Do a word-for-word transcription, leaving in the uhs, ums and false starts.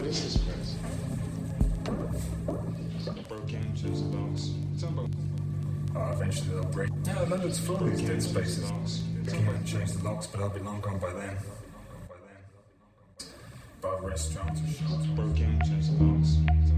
is this place? Broke in, change the locks. Tell me. Oh, eventually they'll break. Yeah, London's full of these dead spaces. They came out and changed the locks, but I'll be long gone by then. Bar restaurants or shops. Broke in, change the locks.